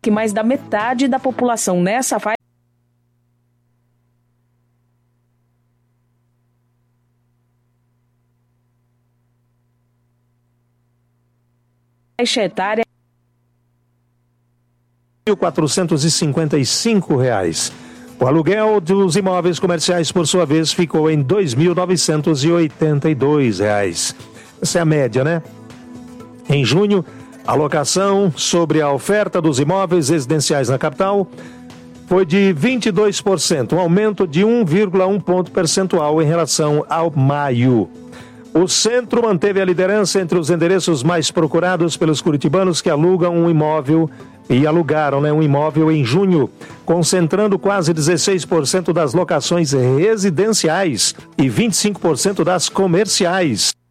que mais da metade da população nessa faixa etária R$ 1.455. O aluguel dos imóveis comerciais, por sua vez, ficou em R$ 2.982. Essa é a média, né? Em junho, a locação sobre a oferta dos imóveis residenciais na capital foi de 22%, um aumento de 1,1 ponto percentual em relação ao maio. O centro manteve a liderança entre os endereços mais procurados pelos curitibanos que alugam um imóvel e alugaram, um imóvel em junho, concentrando quase 16% das locações residenciais e 25% das comerciais.